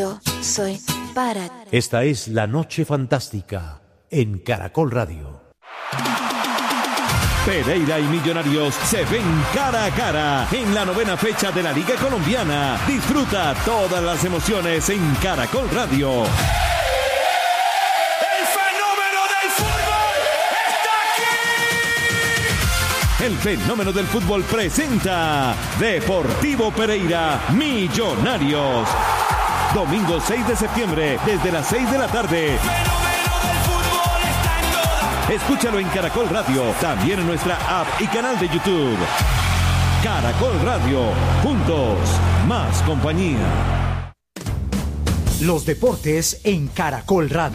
Yo soy para. Esta es La Noche Fantástica en Caracol Radio. Pereira y Millonarios se ven cara a cara en la 9ª fecha de la Liga Colombiana. Disfruta todas las emociones en Caracol Radio. ¡El fenómeno del fútbol está aquí! El fenómeno del fútbol presenta Deportivo Pereira Millonarios. Domingo 6 de septiembre, desde las 6 de la tarde. Escúchalo en Caracol Radio, también en nuestra app y canal de YouTube. Caracol Radio, juntos, más compañía. Los deportes en Caracol Radio.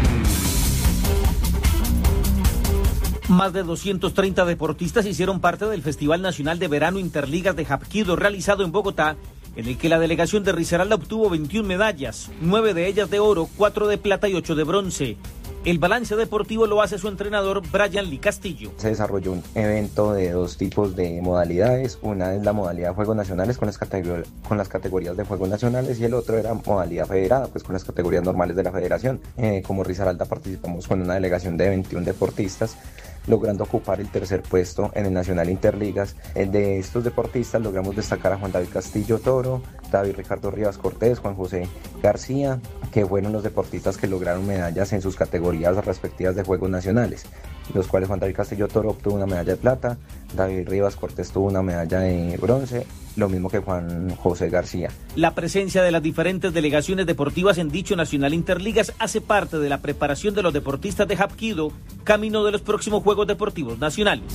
Más de 230 deportistas hicieron parte del Festival Nacional de Verano Interligas de Hapkido realizado en Bogotá, en el que la delegación de Risaralda obtuvo 21 medallas, 9 de ellas de oro, 4 de plata y 8 de bronce. El balance deportivo lo hace su entrenador Brian Lee Castillo. Se desarrolló un evento de dos tipos de modalidades. Una es la modalidad de Juegos Nacionales con las categorías de Juegos Nacionales, y el otro era modalidad federada, pues con las categorías normales de la federación. Como Risaralda participamos con una delegación de 21 deportistas, logrando ocupar el tercer puesto en el Nacional Interligas. De estos deportistas logramos destacar a Juan David Castillo Toro, David Ricardo Rivas Cortés, Juan José García, que fueron los deportistas que lograron medallas en sus categorías respectivas de Juegos Nacionales, los cuales Juan David Castillo Toro obtuvo una medalla de plata, David Rivas Cortés tuvo una medalla de bronce, lo mismo que Juan José García. La presencia de las diferentes delegaciones deportivas en dicho Nacional Interligas hace parte de la preparación de los deportistas de Hapkido, camino de los próximos Juegos Deportivos Nacionales.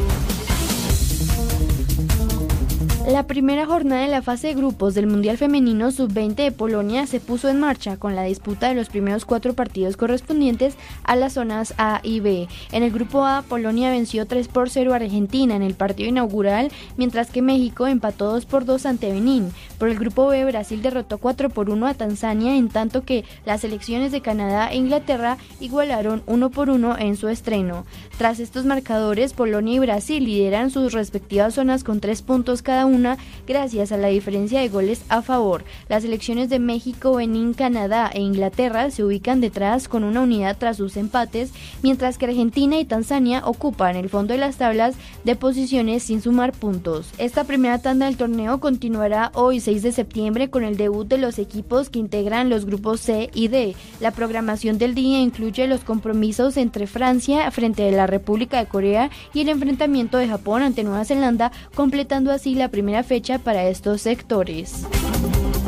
La primera jornada de la fase de grupos del Mundial Femenino Sub-20 de Polonia se puso en marcha con la disputa de los primeros 4 partidos correspondientes a las zonas A y B. En el grupo A, Polonia venció 3-0 a Argentina en el partido inaugural, mientras que México empató 2-2 ante Benín. Por el grupo B, Brasil derrotó 4-1 a Tanzania, en tanto que las selecciones de Canadá e Inglaterra igualaron 1-1 en su estreno. Tras estos marcadores, Polonia y Brasil lideran sus respectivas zonas con 3 puntos cada uno, gracias a la diferencia de goles a favor. Las selecciones de México, Benín, Canadá e Inglaterra se ubican detrás con una unidad tras sus empates, mientras que Argentina y Tanzania ocupan el fondo de las tablas de posiciones sin sumar puntos. Esta primera tanda del torneo continuará hoy 6 de septiembre con el debut de los equipos que integran los grupos C y D. La programación del día incluye los compromisos entre Francia frente a la República de Corea y el enfrentamiento de Japón ante Nueva Zelanda, completando así la primera fecha para estos sectores.